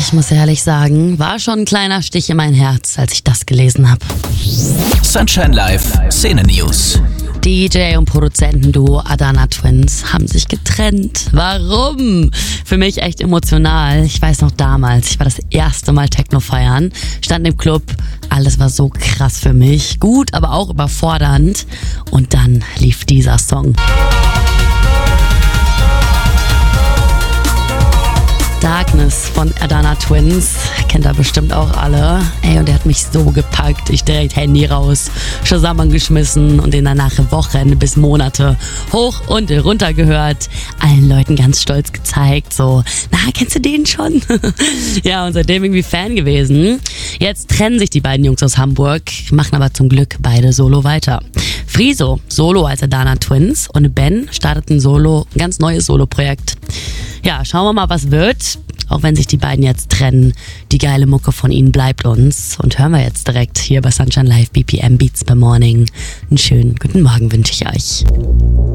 ich muss ehrlich sagen, war schon ein kleiner Stich in mein Herz, als ich das gelesen habe. Sunshine Live Szene News. DJ und Produzentenduo Adana Twins haben sich getrennt. Warum? Für mich echt emotional. Ich weiß noch damals, ich war das erste Mal Techno feiern, stand im Club, alles war so krass für mich, gut, aber auch überfordernd. Und dann lief dieser Song. Darkness von Adana Twins, kennt ihr bestimmt auch alle. Ey, und der hat mich so gepackt, ich direkt Handy raus, Shazam angeschmissen und den danach Wochen bis Monate hoch und runter gehört, allen Leuten ganz stolz gezeigt, so, na, kennst du den schon? Ja, und seitdem irgendwie Fan gewesen. Jetzt trennen sich die beiden Jungs aus Hamburg, machen aber zum Glück beide solo weiter. Friso, solo als Adana Twins, und Ben startet ein ganz neues Solo-Projekt. Ja, schauen wir mal, was wird. Auch wenn sich die beiden jetzt trennen, die geile Mucke von ihnen bleibt uns. Und hören wir jetzt direkt hier bei Sunshine Live BPM Beats per Morning. Einen schönen guten Morgen wünsche ich euch.